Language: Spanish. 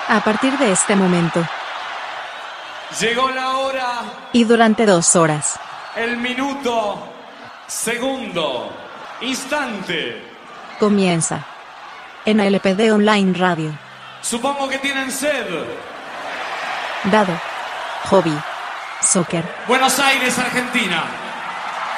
A partir de este momento, llegó la hora, y durante 2 horas, el minuto, segundo, instante. comienza en LPD Online Radio. Supongo que tienen sed. Dado. Hobby. Soccer. Buenos Aires, Argentina.